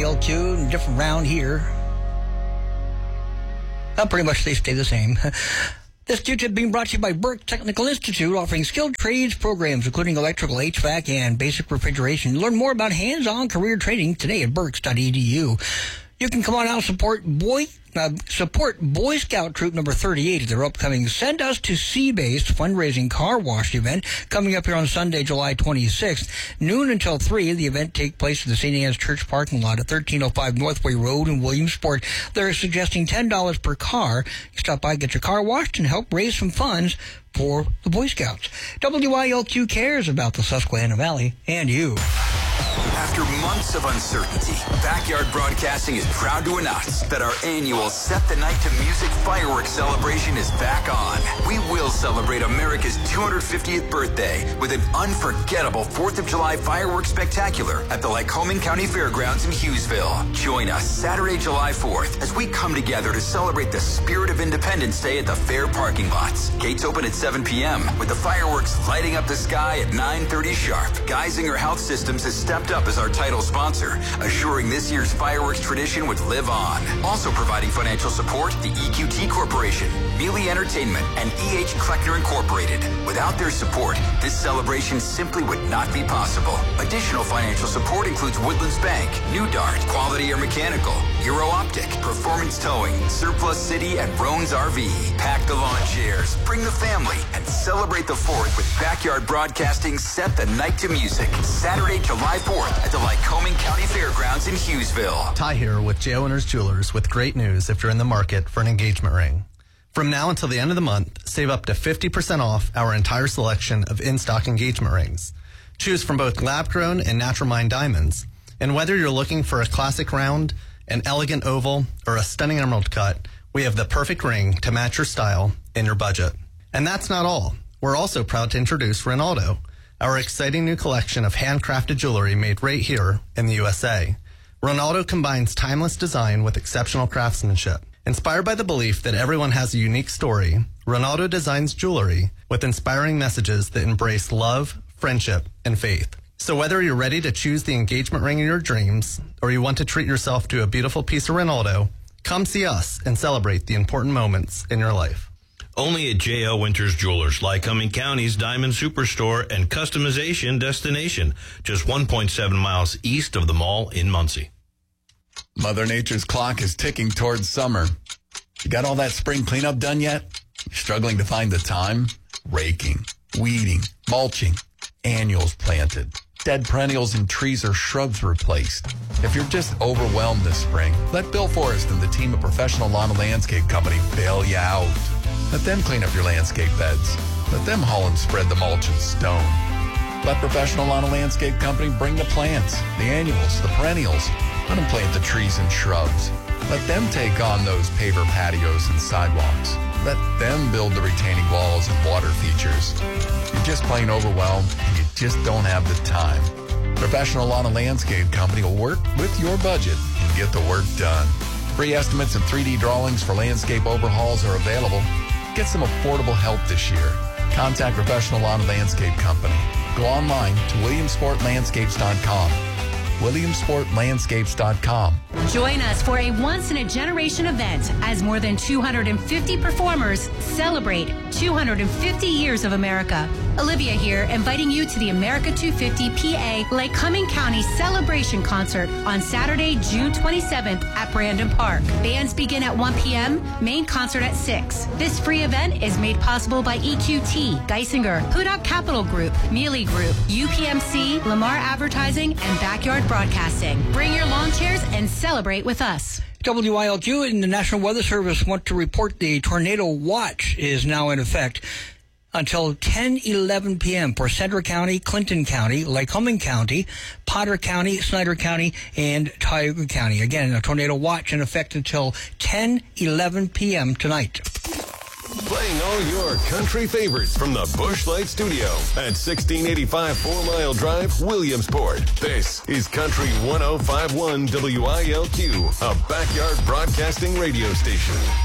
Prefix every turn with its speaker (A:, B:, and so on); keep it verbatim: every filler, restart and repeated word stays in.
A: L Q, different round here. Well, pretty much they stay the same. This Q-tip being brought to you by Burke Technical Institute, offering skilled trades programs, including electrical, H V A C, and basic refrigeration. Learn more about hands-on career training today at burks dot e d u. You can come on out and support Boy, uh, support Boy Scout Troop number thirty-eight at their upcoming Send Us to Sea-based fundraising car wash event coming up here on Sunday, July twenty-sixth, noon until three. The event takes place at the Saint Anne's Church parking lot at thirteen oh five Northway Road in Williamsport. They're suggesting ten dollars per car. You stop by, get your car washed, and help raise some funds for the Boy Scouts. W I L Q cares about the Susquehanna Valley and you.
B: After months of uncertainty, Backyard Broadcasting is proud to announce that our annual Set the Night to Music fireworks celebration is back on. We will celebrate America's two hundred fiftieth birthday with an unforgettable fourth of July fireworks spectacular at the Lycoming County Fairgrounds in Hughesville. Join us Saturday, July fourth, as we come together to celebrate the spirit of Independence Day at the fair parking lots. Gates open at seven p.m. with the fireworks lighting up the sky at nine thirty sharp. Geisinger Health Systems has stepped up as our title sponsor, assuring this year's fireworks tradition would live on. Also providing financial support, the E Q T Corporation, Mealy Entertainment, and E H Kleckner Incorporated. Without their support, this celebration simply would not be possible. Additional financial support includes Woodlands Bank, New Dart, Quality Air Mechanical, Euro Optic, Performance Towing, Surplus City, and Roan's R V. Pack the lawn chairs, bring the family, and celebrate the fourth with Backyard Broadcasting Set the Night to Music. Saturday, July fourth at the Lycoming County Fairgrounds in Hughesville.
C: Ty here with J. Owners Jewelers with great news if you're in the market for an engagement ring. From now until the end of the month, save up to fifty percent off our entire selection of in-stock engagement rings. Choose from both lab-grown and natural mined diamonds. And whether you're looking for a classic round, an elegant oval, or a stunning emerald cut, we have the perfect ring to match your style and your budget. And that's not all. We're also proud to introduce Ronaldo, our exciting new collection of handcrafted jewelry made right here in the U S A. Ronaldo combines timeless design with exceptional craftsmanship. Inspired by the belief that everyone has a unique story, Ronaldo designs jewelry with inspiring messages that embrace love, friendship, and faith. So whether you're ready to choose the engagement ring of your dreams, or you want to treat yourself to a beautiful piece of Ronaldo, come see us and celebrate the important moments in your life.
D: Only at J L Winters Jewelers, Lycoming County's Diamond Superstore and customization destination, just one point seven miles east of the mall in Muncie.
E: Mother Nature's clock is ticking towards summer. You got all that spring cleanup done yet? You're struggling to find the time? Raking, weeding, mulching, annuals planted, dead perennials and trees or shrubs replaced. If you're just overwhelmed this spring, let Bill Forrest and the team of Professional Lawn and Landscape Company bail you out. Let them clean up your landscape beds. Let them haul and spread the mulch and stone. Let Professional Lawn and Landscape Company bring the plants, the annuals, the perennials. Let them plant the trees and shrubs. Let them take on those paver patios and sidewalks. Let them build the retaining walls and water features. You're just plain overwhelmed and you just don't have the time. Professional Lawn and Landscape Company will work with your budget and get the work done. Free estimates and three D drawings for landscape overhauls are available. Get some affordable help this year. Contact Professional Lawn and Landscape Company. Go online to williamsport landscapes dot com. williamsport landscapes dot com.
F: Join us for a once-in-a-generation event as more than two hundred fifty performers celebrate two hundred fifty years of America. Olivia here, inviting you to the America two fifty P A Lycoming County Celebration Concert on Saturday, June twenty-seventh at Brandon Park. Bands begin at one p.m., main concert at six. This free event is made possible by E Q T, Geisinger, Hudak Capital Group, Mealy Group, U P M C, Lamar Advertising, and Backyard Broadcasting. Bring your lawn chairs and celebrate with us.
A: W I L Q and the National Weather Service want to report the tornado watch is now in effect until ten eleven p.m. for Cedar County, Clinton County, Lycoming County, Potter County, Snyder County, and Tioga County. Again, a tornado watch in effect until ten eleven p.m. tonight.
G: Playing all your country favorites from the Busch Light Studio at sixteen eighty-five Four Mile Drive, Williamsport. This is Country one oh five point one W I L Q, a backyard broadcasting radio station.